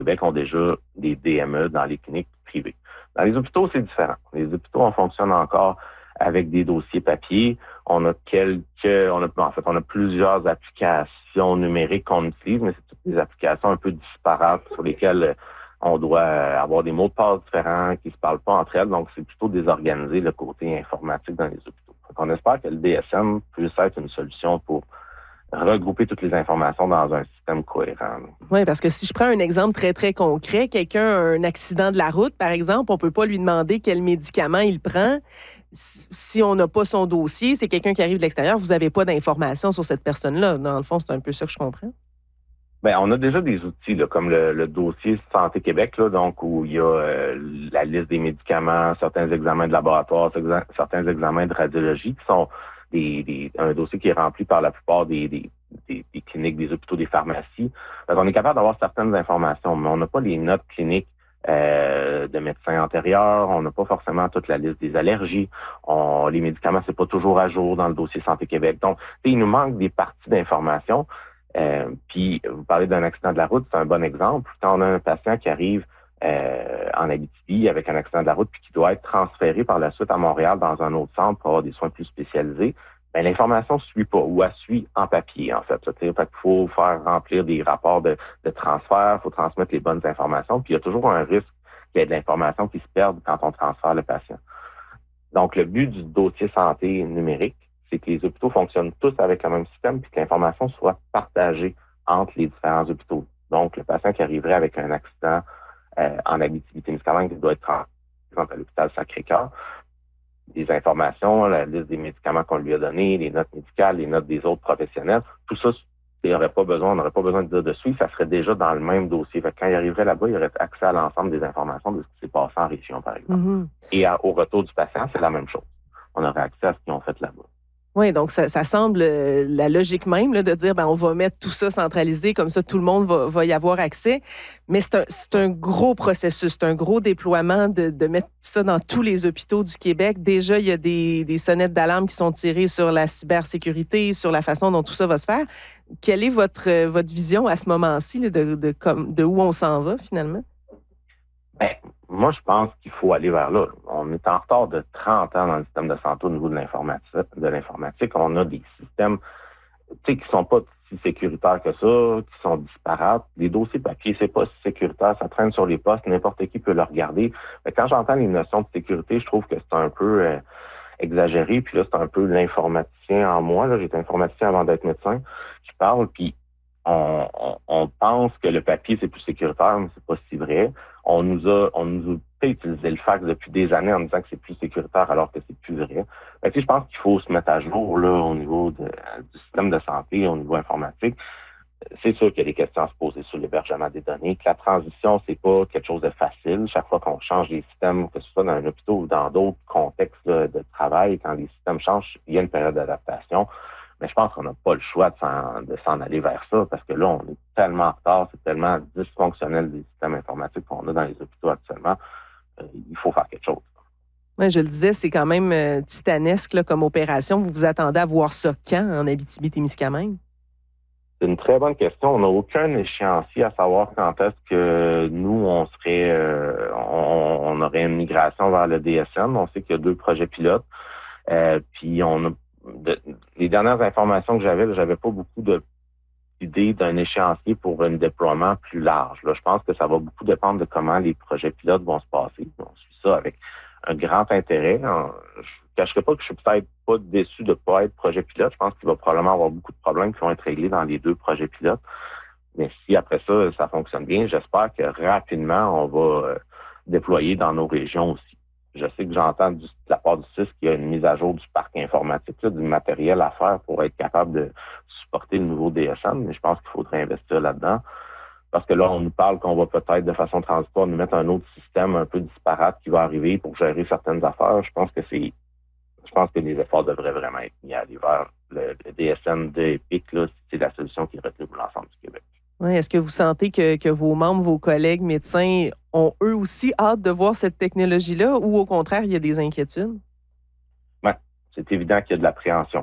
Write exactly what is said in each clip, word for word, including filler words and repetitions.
Québec ont déjà des D M E dans les cliniques privées. Dans les hôpitaux, c'est différent. Les hôpitaux, on fonctionne encore avec des dossiers papier. On a quelques, on a, en fait, on a plusieurs applications numériques qu'on utilise, mais c'est toutes des applications un peu disparates sur lesquelles on doit avoir des mots de passe différents qui se parlent pas entre elles. Donc, c'est plutôt désorganisé le côté informatique dans les hôpitaux. Donc, on espère que le D S M puisse être une solution pour regrouper toutes les informations dans un système cohérent. Oui, parce que si je prends un exemple très, très concret, quelqu'un a un accident de la route, par exemple, on ne peut pas lui demander quel médicament il prend. Si on n'a pas son dossier, c'est quelqu'un qui arrive de l'extérieur, vous n'avez pas d'informations sur cette personne-là. Dans le fond, c'est un peu ça que je comprends. Bien, on a déjà des outils là, comme le, le dossier Santé Québec, là, donc où il y a euh, la liste des médicaments, certains examens de laboratoire, certains examens de radiologie qui sont Des, des, un dossier qui est rempli par la plupart des, des, des, des cliniques, des hôpitaux, des pharmacies. Donc, on est capable d'avoir certaines informations, mais on n'a pas les notes cliniques euh, de médecins antérieurs, on n'a pas forcément toute la liste des allergies, on, les médicaments, c'est pas toujours à jour dans le dossier Santé Québec. Donc, il nous manque des parties d'informations. Euh, puis, vous parlez d'un accident de la route, c'est un bon exemple. Quand on a un patient qui arrive Euh, en Abitibi avec un accident de la route puis qui doit être transféré par la suite à Montréal dans un autre centre pour avoir des soins plus spécialisés, ben l'information ne suit pas ou elle suit en papier, en fait. Il faut faire remplir des rapports de, de transfert, il faut transmettre les bonnes informations, puis il y a toujours un risque qu'il y ait de l'information qui se perde quand on transfère le patient. Donc, le but du dossier santé numérique, c'est que les hôpitaux fonctionnent tous avec le même système puis que l'information soit partagée entre les différents hôpitaux. Donc, le patient qui arriverait avec un accident Euh, en Abitibi-Témiscamingue, qui doit être transmis à l'hôpital Sacré-Cœur. Des informations, la liste des médicaments qu'on lui a donnés, les notes médicales, les notes des autres professionnels, tout ça, il n'y aurait pas besoin, on n'aurait pas besoin de dire de suivre, ça serait déjà dans le même dossier. Fait que quand il arriverait là-bas, il aurait accès à l'ensemble des informations de ce qui s'est passé en région, par exemple. Mm-hmm. Et à, au retour du patient, c'est la même chose. On aurait accès à ce qu'ils ont fait là-bas. Oui, donc ça, ça semble euh, la logique même là, de dire ben on va mettre tout ça centralisé, comme ça tout le monde va, va y avoir accès. Mais c'est un, c'est un gros processus, c'est un gros déploiement de, de mettre ça dans tous les hôpitaux du Québec. Déjà, il y a des, des sonnettes d'alarme qui sont tirées sur la cybersécurité, sur la façon dont tout ça va se faire. Quelle est votre, votre vision à ce moment-ci là, de, de, de, de où on s'en va finalement? Ben, moi, je pense qu'il faut aller vers là. On est en retard de trente ans dans le système de santé au niveau de l'informatique. De l'informatique. On a des systèmes qui ne sont pas si sécuritaires que ça, qui sont disparates. Les dossiers papier, c'est pas si sécuritaire, ça traîne sur les postes, n'importe qui peut le regarder. Mais quand j'entends les notions de sécurité, je trouve que c'est un peu euh, exagéré. Puis là, c'est un peu l'informaticien en moi. Là, j'étais informaticien avant d'être médecin. Je parle, puis on, on, on pense que le papier, c'est plus sécuritaire, mais c'est pas si vrai. On nous a, on nous a fait utiliser le fax depuis des années en disant que c'est plus sécuritaire alors que c'est plus vrai. Fait que, je pense qu'il faut se mettre à jour là au niveau de, du système de santé, au niveau informatique. C'est sûr qu'il y a des questions à se poser sur l'hébergement des données, que la transition, c'est pas quelque chose de facile. Chaque fois qu'on change les systèmes, que ce soit dans un hôpital ou dans d'autres contextes là, de travail, quand les systèmes changent, il y a une période d'adaptation. Mais je pense qu'on n'a pas le choix de s'en, de s'en aller vers ça parce que là, on est tellement en retard, c'est tellement dysfonctionnel des systèmes informatiques qu'on a dans les hôpitaux actuellement. Euh, il faut faire quelque chose. Oui, je le disais, c'est quand même euh, titanesque là, comme opération. Vous vous attendez à voir ça quand en Abitibi-Témiscamingue? C'est une très bonne question. On n'a aucun échéancier à savoir quand est-ce que nous, on serait, euh, on, on aurait une migration vers le D S M. On sait qu'il y a deux projets pilotes. Euh, puis on a De, les dernières informations que j'avais, là, j'avais pas beaucoup de, d'idées d'un échéancier pour un déploiement plus large. Là, je pense que ça va beaucoup dépendre de comment les projets pilotes vont se passer. On suit ça avec un grand intérêt. Je ne cacherai pas que je suis peut-être pas déçu de ne pas être projet pilote. Je pense qu'il va probablement avoir beaucoup de problèmes qui vont être réglés dans les deux projets pilotes. Mais si après ça, ça fonctionne bien, j'espère que rapidement, on va euh, déployer dans nos régions aussi. Je sais que j'entends du, de la part du C I S qu'il y a une mise à jour du parc informatique, là, du matériel à faire pour être capable de supporter le nouveau D S M, mais je pense qu'il faudrait investir là-dedans. Parce que là, on nous parle qu'on va peut-être, de façon transitoire, nous mettre un autre système un peu disparate qui va arriver pour gérer certaines affaires. Je pense que c'est, je pense que les efforts devraient vraiment être mis à aller vers le, le D S M de EPIC, là, c'est la solution qui est retenue pour l'ensemble du Québec. Oui, est-ce que vous sentez que, que vos membres, vos collègues médecins ont eux aussi hâte de voir cette technologie-là ou au contraire, il y a des inquiétudes? Oui, c'est évident qu'il y a de l'appréhension.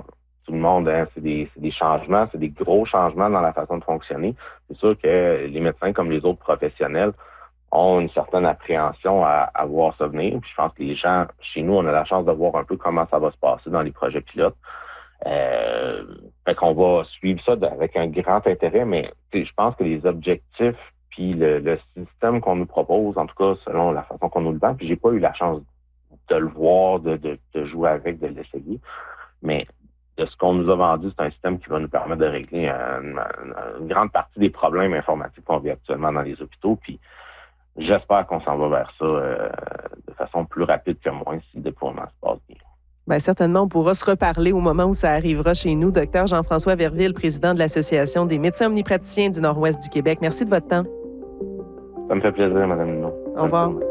tout le monde, hein, c'est des, c'est des changements, c'est des gros changements dans la façon de fonctionner. C'est sûr que les médecins, comme les autres professionnels, ont une certaine appréhension à, à voir ça venir. Puis je pense que les gens, chez nous, on a la chance de voir un peu comment ça va se passer dans les projets pilotes. Euh, fait qu'on va suivre ça avec un grand intérêt, mais je pense que les objectifs puis le, le système qu'on nous propose, en tout cas selon la façon qu'on nous le vend, puis j'ai pas eu la chance de le voir, de, de, de jouer avec, de l'essayer, mais de ce qu'on nous a vendu, c'est un système qui va nous permettre de régler une, une, une grande partie des problèmes informatiques qu'on vit actuellement dans les hôpitaux, puis j'espère qu'on s'en va vers ça euh, de façon plus rapide que moins si le déploiement se passe bien. Bien, certainement, on pourra se reparler au moment où ça arrivera chez nous. Docteur Jean-François Verville, président de l'Association des médecins omnipraticiens du Nord-Ouest du Québec. Merci de votre temps. Ça me fait plaisir, Mme Lino. Au revoir.